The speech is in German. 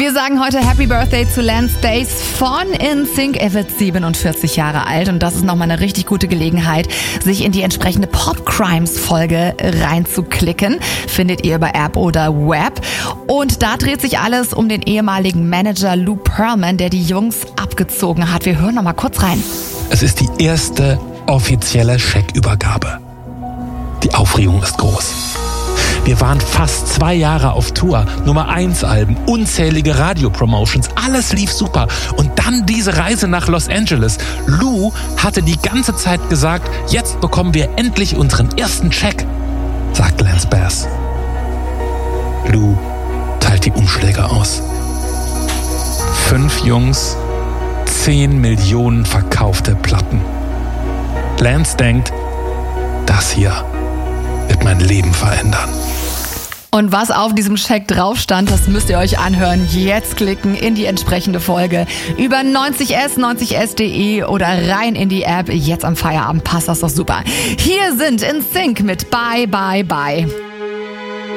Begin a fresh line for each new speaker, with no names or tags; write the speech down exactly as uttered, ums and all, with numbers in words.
Wir sagen heute Happy Birthday zu Lance Bass von N Sync. Er wird siebenundvierzig Jahre alt und das ist nochmal eine richtig gute Gelegenheit, sich in die entsprechende Pop-Crimes-Folge reinzuklicken. Findet ihr über App oder Web. Und da dreht sich alles um den ehemaligen Manager Lou Pearlman, der die Jungs abgezogen hat. Wir hören nochmal kurz rein.
Es ist die erste offizielle Scheckübergabe. Die Aufregung ist groß. Wir waren fast zwei Jahre auf Tour, Nummer eins Alben, unzählige Radio-Promotions, alles lief super. Und dann diese Reise nach Los Angeles. Lou hatte die ganze Zeit gesagt, jetzt bekommen wir endlich unseren ersten Check, sagt Lance Bass. Lou teilt die Umschläge aus. Fünf Jungs, zehn Millionen verkaufte Platten. Lance denkt, das hier wird mein Leben verändern.
Und was auf diesem Scheck drauf stand, das müsst ihr euch anhören. Jetzt klicken in die entsprechende Folge über neunzig S, neunzig S Punkt de oder rein in die App. Jetzt am Feierabend passt das doch super. Hier sind N Sync mit Bye Bye Bye.